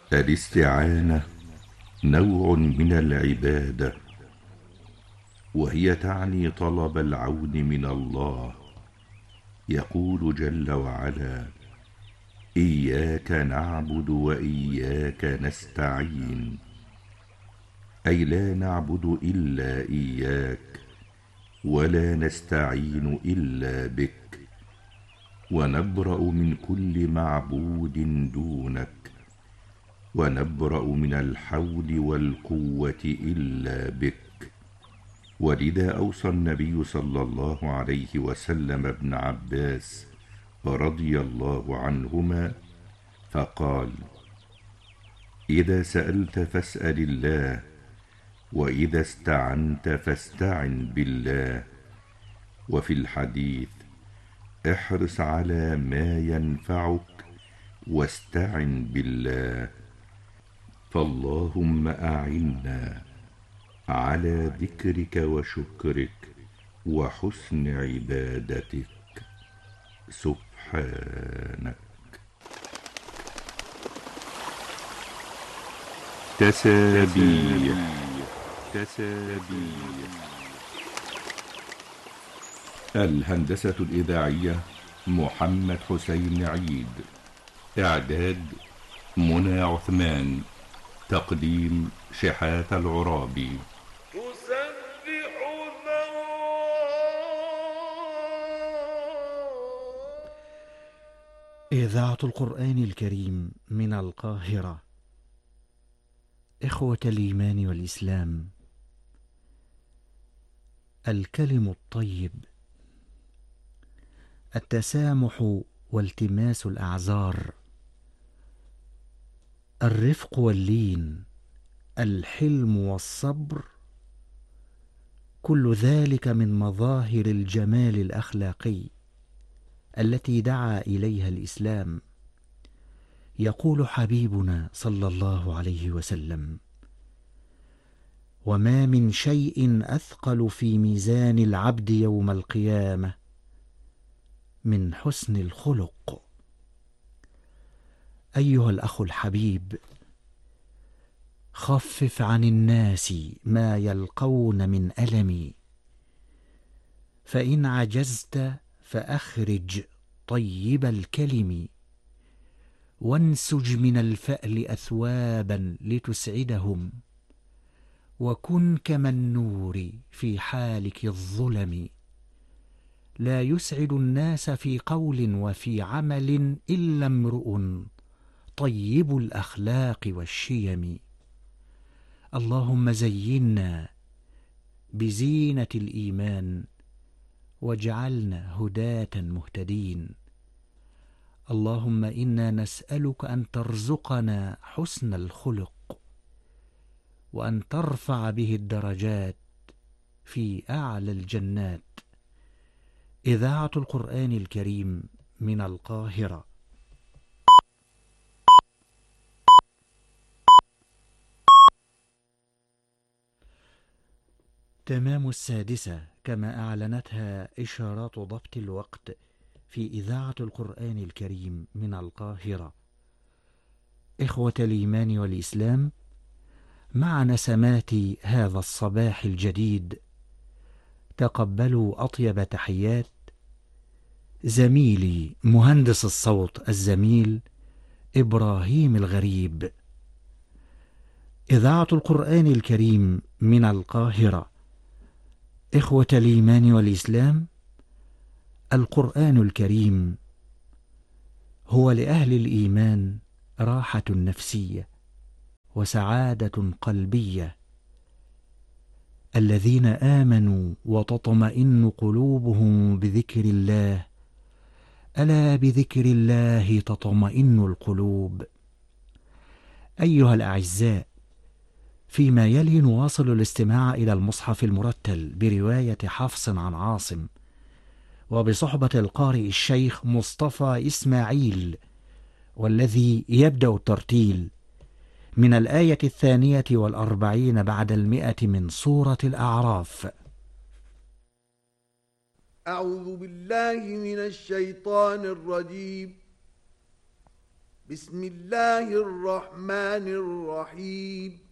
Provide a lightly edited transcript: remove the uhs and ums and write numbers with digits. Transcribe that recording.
الاستعانة نوع من العبادة، وهي تعني طلب العون من الله. يقول جل وعلا: إياك نعبد وإياك نستعين، أي لا نعبد إلا إياك، ولا نستعين إلا بك، ونبرأ من كل معبود دونك، ونبرأ من الحول والقوة إلا بك. ولذا أوصى النبي صلى الله عليه وسلم ابن عباس رضي الله عنهما فقال: إذا سألت فاسأل الله، وإذا استعنت فاستعن بالله. وفي الحديث: احرص على ما ينفعك واستعن بالله. فاللهم أعنا على ذكرك وشكرك وحسن عبادتك سبحانك. تسابيح. الهندسة الإذاعية محمد حسين عيد. إعداد منى عثمان. تقديم شحات العرابي. إذاعة القرآن الكريم من القاهرة. إخوة الإيمان والإسلام، الكلم الطيب، التسامح والتماس الأعذار، الرفق واللين، الحلم والصبر، كل ذلك من مظاهر الجمال الأخلاقي التي دعا إليها الإسلام. يقول حبيبنا صلى الله عليه وسلم: وما من شيء أثقل في ميزان العبد يوم القيامة من حسن الخلق. أيها الأخ الحبيب، خفف عن الناس ما يلقون من ألم، فإن عجزت فأخرج طيب الكلم، وانسج من الفأل أثوابا لتسعدهم، وكن كما النور في حالك الظلم. لا يسعد الناس في قول وفي عمل إلا امرؤ طيب الأخلاق والشيم. اللهم زينا بزينة الإيمان، واجعلنا هداة مهتدين. اللهم إنا نسألك أن ترزقنا حسن الخلق، وأن ترفع به الدرجات في أعلى الجنات. إذاعة القرآن الكريم من القاهرة. تمام 6 كما أعلنتها إشارات ضبط الوقت في إذاعة القرآن الكريم من القاهرة. إخوة الإيمان والإسلام، مع نسمات هذا الصباح الجديد تقبلوا أطيب تحيات زميلي مهندس الصوت الزميل إبراهيم الغريب. إذاعة القرآن الكريم من القاهرة. إخوة الإيمان والإسلام، القرآن الكريم هو لأهل الإيمان راحة نفسية وسعادة قلبية. الذين آمنوا وتطمئن قلوبهم بذكر الله، ألا بذكر الله تطمئن القلوب. أيها الأعزاء، فيما يلي نواصل الاستماع إلى المصحف المرتل برواية حفص عن عاصم، وبصحبة القارئ الشيخ مصطفى إسماعيل، والذي يبدأ الترتيل من الآية 42 بعد 100 من سورة الأعراف. أعوذ بالله من الشيطان الرجيم. بسم الله الرحمن الرحيم